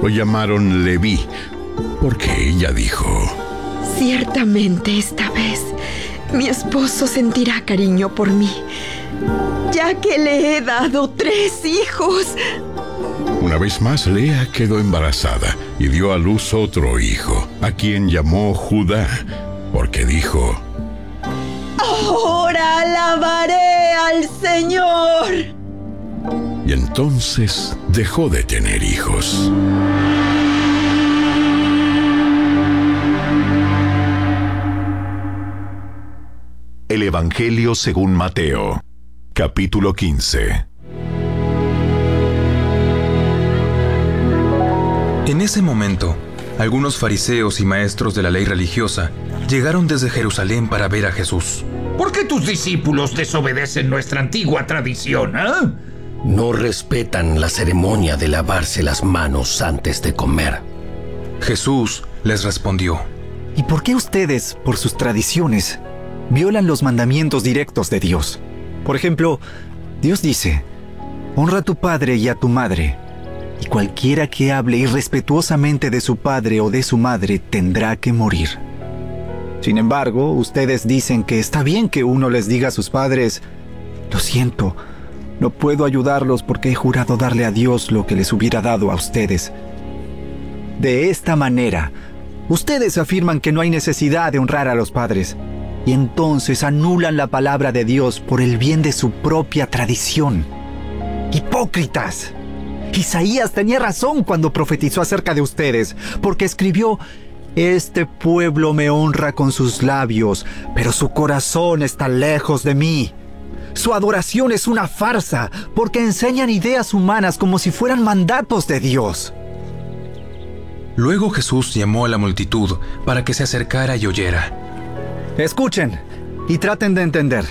Lo llamaron Leví, porque ella dijo: ciertamente esta vez mi esposo sentirá cariño por mí, ya que le he dado 3 hijos. Una vez más, Lea quedó embarazada y dio a luz otro hijo, a quien llamó Judá, porque dijo: ahora alabaré al Señor. Y entonces dejó de tener hijos. El Evangelio según Mateo, capítulo 15. En ese momento, algunos fariseos y maestros de la ley religiosa llegaron desde Jerusalén para ver a Jesús. ¿Por qué tus discípulos desobedecen nuestra antigua tradición, No respetan la ceremonia de lavarse las manos antes de comer. Jesús les respondió: ¿Y por qué ustedes, por sus tradiciones, violan los mandamientos directos de Dios? Por ejemplo, Dios dice: honra a tu padre y a tu madre, y cualquiera que hable irrespetuosamente de su padre o de su madre tendrá que morir. Sin embargo, ustedes dicen que está bien que uno les diga a sus padres: lo siento, no puedo ayudarlos porque he jurado darle a Dios lo que les hubiera dado a ustedes. De esta manera, ustedes afirman que no hay necesidad de honrar a los padres, y entonces anulan la palabra de Dios por el bien de su propia tradición. ¡Hipócritas! Isaías tenía razón cuando profetizó acerca de ustedes, porque escribió: este pueblo me honra con sus labios, pero su corazón está lejos de mí. Su adoración es una farsa, porque enseñan ideas humanas como si fueran mandatos de Dios. Luego Jesús llamó a la multitud para que se acercara y oyera. Escuchen y traten de entender.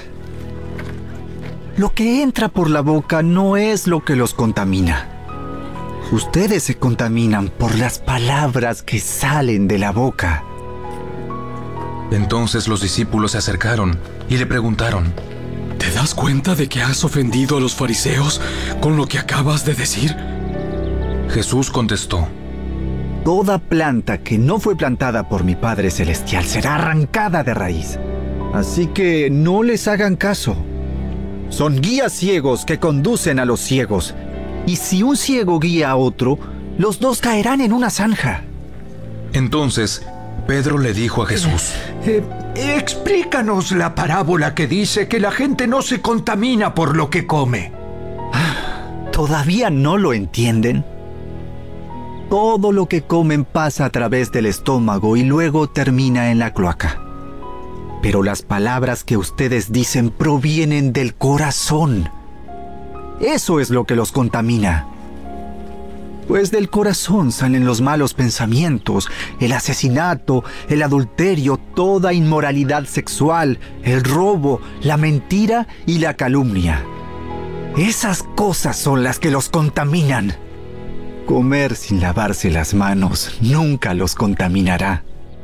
Lo que entra por la boca no es lo que los contamina. Ustedes se contaminan por las palabras que salen de la boca. Entonces los discípulos se acercaron y le preguntaron: ¿te das cuenta de que has ofendido a los fariseos con lo que acabas de decir? Jesús contestó: toda planta que no fue plantada por mi Padre Celestial será arrancada de raíz. Así que no les hagan caso. Son guías ciegos que conducen a los ciegos. Y si un ciego guía a otro, los dos caerán en una zanja. Entonces Pedro le dijo a Jesús: explícanos la parábola que dice que la gente no se contamina por lo que come. ¿Todavía no lo entienden? Todo lo que comen pasa a través del estómago y luego termina en la cloaca. Pero las palabras que ustedes dicen provienen del corazón. Eso es lo que los contamina. Pues del corazón salen los malos pensamientos, el asesinato, el adulterio, toda inmoralidad sexual, el robo, la mentira y la calumnia. Esas cosas son las que los contaminan. Comer sin lavarse las manos nunca los contaminará.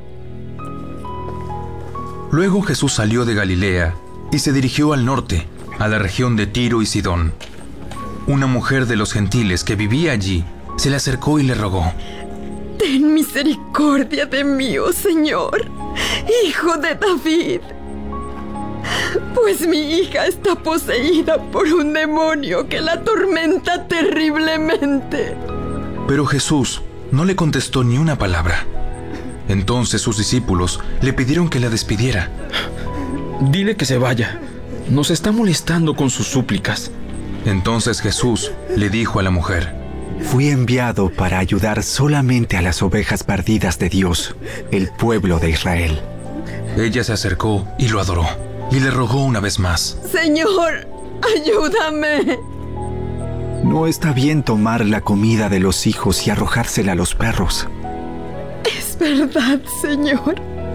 Luego Jesús salió de Galilea y se dirigió al norte, a la región de Tiro y Sidón. Una mujer de los gentiles que vivía allí se le acercó y le rogó: ten misericordia de mí, oh Señor, Hijo de David, pues mi hija está poseída por un demonio que la atormenta terriblemente. Pero Jesús no le contestó ni una palabra. Entonces sus discípulos le pidieron que la despidiera. Dile que se vaya. Nos está molestando con sus súplicas. Entonces Jesús le dijo a la mujer: fui enviado para ayudar solamente a las ovejas perdidas de Dios, el pueblo de Israel. Ella se acercó y lo adoró, y le rogó una vez más: Señor, ayúdame. No está bien tomar la comida de los hijos y arrojársela a los perros. Es verdad, Señor.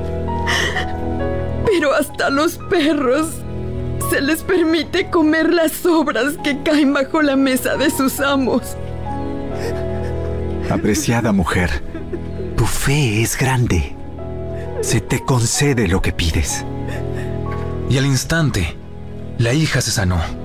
Pero hasta los perros se les permite comer las sobras que caen bajo la mesa de sus amos. Apreciada mujer, tu fe es grande. Se te concede lo que pides. Y al instante, la hija se sanó.